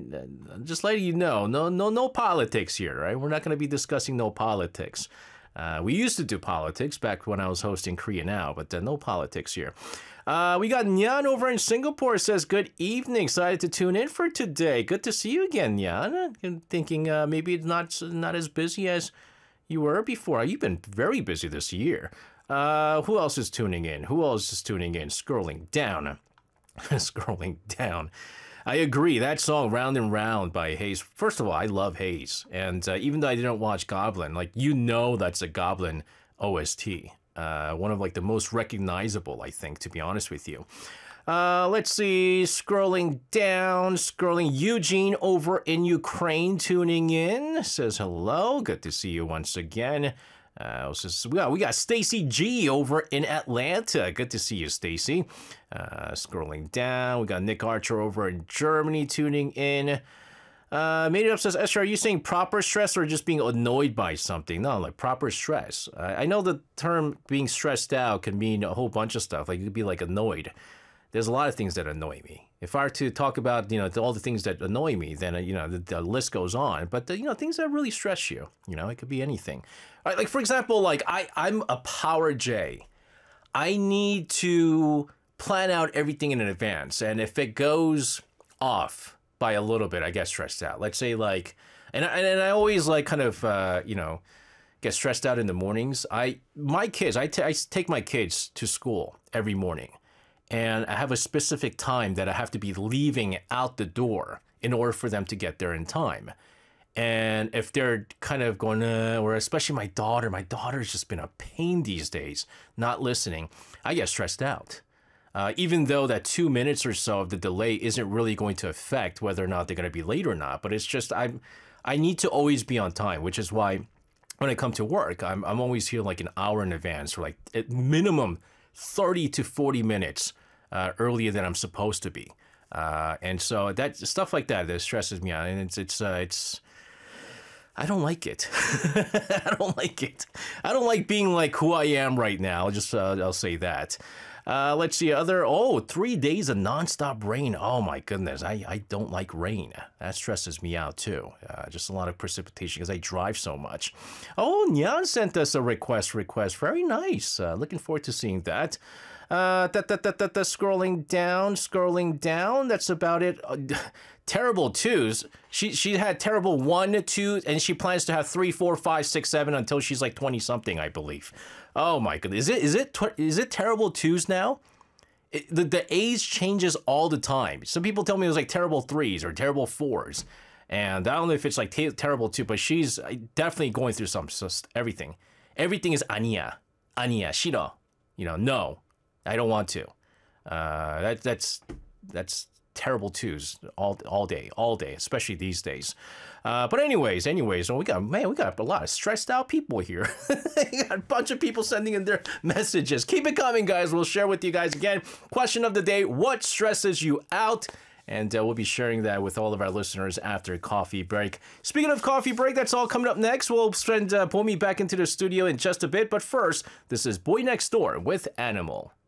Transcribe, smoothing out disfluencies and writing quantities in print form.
Just letting you know, no politics here, right? We're not going to be discussing no politics. We used to do politics back when I was hosting Korea Now, but no politics here. We got Nyan over in Singapore, says, good evening. Excited to tune in for today. Good to see you again, Nyan. I'm thinking maybe it's not as busy as you were before. You've been very busy this year. Who else is tuning in? Scrolling down. Scrolling down. I agree. That song, Round and Round by Hayes. First of all, I love Hayes. And even though I didn't watch Goblin, like, that's a Goblin OST. One of like the most recognizable, I think, to be honest with you. Let's see. Scrolling down. Eugene over in Ukraine tuning in. Says hello. Good to see you once again. We got Stacy G over in Atlanta. Good to see you, Stacy. Scrolling down, we got Nick Archer over in Germany tuning in. Made It Up says, Esther, are you saying proper stress or just being annoyed by something? No, like proper stress. I know the term being stressed out can mean a whole bunch of stuff. Like you could be like annoyed. There's a lot of things that annoy me. If I were to talk about, all the things that annoy me, then, the list goes on. But, things that really stress you, it could be anything. All right, like, for example, like, I'm a power J. I need to plan out everything in advance. And if it goes off by a little bit, I get stressed out. Let's say, like, and I always, like, kind of, get stressed out in the mornings. I take my kids to school every morning. And I have a specific time that I have to be leaving out the door in order for them to get there in time. And if they're kind of going, or especially my daughter's just been a pain these days, not listening, I get stressed out. Even though that 2 minutes or so of the delay isn't really going to affect whether or not they're going to be late or not. But it's just, I need to always be on time, which is why when I come to work, I'm always here like an hour in advance, or like at minimum 30 to 40 minutes earlier than I'm supposed to be. And so that stuff like that stresses me out. And it's I don't like it. I don't like it. I don't like being like who I am right now. I'll say that. Let's see, 3 days of nonstop rain. Oh my goodness, I don't like rain. That stresses me out too. Just a lot of precipitation because I drive so much. Oh, Nyan sent us a request. Very nice. Looking forward to seeing that. Scrolling down. That's about it. Terrible twos. She had terrible 1, 2, and she plans to have 3, 4, 5, 6, 7 until she's like 20 something, I believe. Oh my goodness. Is it terrible twos now? The age changes all the time. Some people tell me it was like terrible 3s or terrible 4s. And I don't know if it's like terrible 2, but she's definitely going through everything. Everything is 아니야, 싫어. No, I don't want to. That's terrible 2s all day, especially these days. But anyways, we got a lot of stressed out people here. We got a bunch of people sending in their messages. Keep it coming, guys. We'll share with you guys again. Question of the day: what stresses you out? And we'll be sharing that with all of our listeners after coffee break. Speaking of coffee break, that's all coming up next. We'll send Bomi back into the studio in just a bit. But first, this is Boy Next Door with Animal.